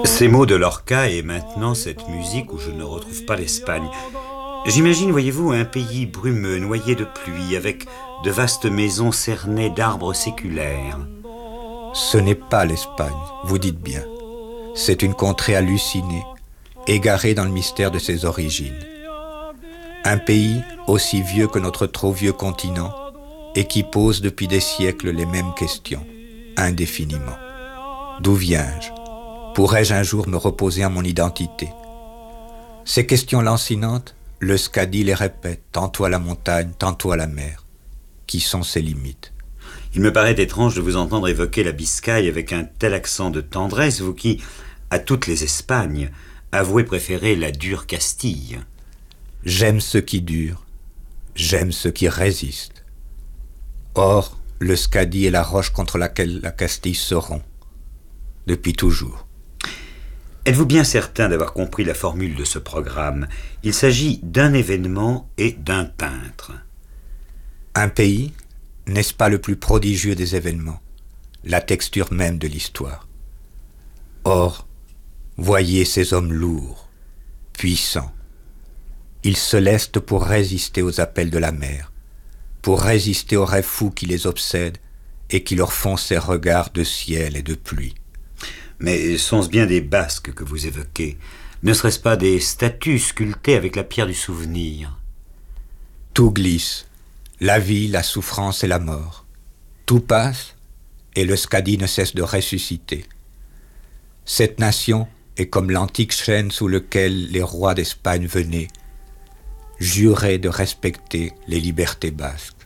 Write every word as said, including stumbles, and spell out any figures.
Ces mots de Lorca et maintenant cette musique où je ne retrouve pas l'Espagne. J'imagine, voyez-vous, un pays brumeux, noyé de pluie, avec de vastes maisons cernées d'arbres séculaires. Ce n'est pas l'Espagne, vous dites bien. C'est une contrée hallucinée, égarée dans le mystère de ses origines. Un pays aussi vieux que notre trop vieux continent et qui pose depuis des siècles les mêmes questions, indéfiniment. D'où viens-je ? Pourrais-je un jour me reposer en mon identité ? Ces questions lancinantes, le Scadi les répète, tantôt à la montagne, tantôt à la mer. Qui sont ses limites ? Il me paraît étrange de vous entendre évoquer la Biscaye avec un tel accent de tendresse, vous qui, à toutes les Espagnes, avouez préférer la dure Castille. J'aime ce qui dure, j'aime ce qui résiste. Or, le Scadi est la roche contre laquelle la Castille se rompt, depuis toujours. Êtes-vous bien certain d'avoir compris la formule de ce programme ? Il s'agit d'un événement et d'un peintre. Un pays, n'est-ce pas le plus prodigieux des événements, la texture même de l'histoire ? Or, voyez ces hommes lourds, puissants. Ils se lestent pour résister aux appels de la mer, pour résister aux rêves fous qui les obsèdent et qui leur font ces regards de ciel et de pluie. Mais sont-ce bien des basques que vous évoquez ? Ne serait-ce pas des statues sculptées avec la pierre du souvenir ? Tout glisse, la vie, la souffrance et la mort. Tout passe et le Scadi ne cesse de ressusciter. Cette nation est comme l'antique chêne sous lequel les rois d'Espagne venaient, jurer de respecter les libertés basques.